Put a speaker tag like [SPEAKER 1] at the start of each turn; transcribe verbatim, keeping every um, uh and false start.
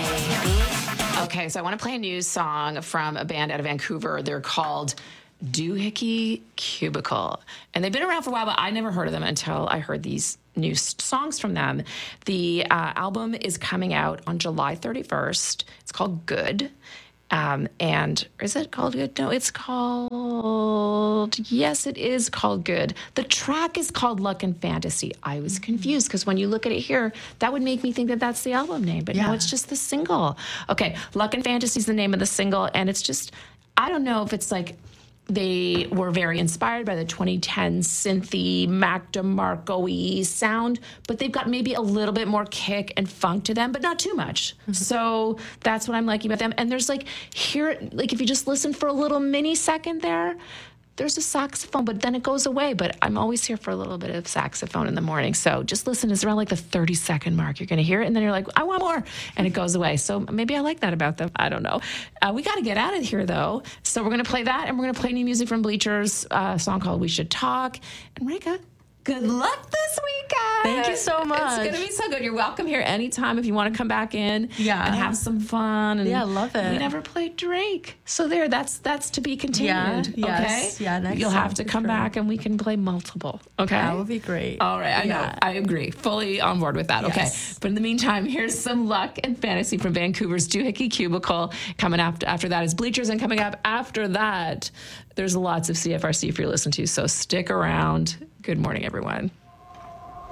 [SPEAKER 1] Okay, so I want to play a new song from a band out of Vancouver. They're called Doohickey Cubicle. And they've been around for a while, but I never heard of them until I heard these new s- songs from them. The uh, album is coming out on July thirty-first. It's called Good. Um, and is it called Good? No, it's called, yes, it is called Good. The track is called Luck and Fantasy. I was confused because when you look at it here, that would make me think that that's the album name, but
[SPEAKER 2] Yeah.
[SPEAKER 1] no, it's just the single. Okay, Luck and Fantasy is the name of the single, and it's just, I don't know if it's like, they were very inspired by the twenty ten synthy, Mac DeMarco-y sound, but they've got maybe a little bit more kick and funk to them, but not too much. Mm-hmm. So that's what I'm liking about them. And there's like, here, like if you just listen for a little mini second there, there's a saxophone, but then it goes away. But I'm always here for a little bit of saxophone in the morning. So just listen. It's around like the thirty second mark. You're going to hear it, and then you're like, I want more. And it goes away. So maybe I like that about them. I don't know. Uh, we got to get out of here, though. So we're going to play that, and we're going to play new music from Bleachers, uh, a song called We Should Talk. And Rika, good luck this weekend.
[SPEAKER 2] Thank you so much.
[SPEAKER 1] It's going to be so good. You're welcome here anytime if you want to come back in
[SPEAKER 2] Yeah.
[SPEAKER 1] and have some fun. And
[SPEAKER 2] Yeah, I love it.
[SPEAKER 1] We never played Drake. So there, that's that's to be continued.
[SPEAKER 2] Yeah,
[SPEAKER 1] okay?
[SPEAKER 2] yes. Yeah, next
[SPEAKER 1] You'll have
[SPEAKER 2] time,
[SPEAKER 1] to
[SPEAKER 2] for
[SPEAKER 1] come
[SPEAKER 2] sure.
[SPEAKER 1] back and we can play multiple. Okay?
[SPEAKER 2] That would be great.
[SPEAKER 1] All right, I
[SPEAKER 2] Yeah.
[SPEAKER 1] know. I agree. Fully on board with that.
[SPEAKER 2] Yes.
[SPEAKER 1] Okay. But in the meantime, here's some Luck and Fantasy from Vancouver's Doohickey Cubicle. Coming after after that is Bleachers, and coming up after that, there's lots of C F R C for you to listen to. So stick around. Good morning, everyone.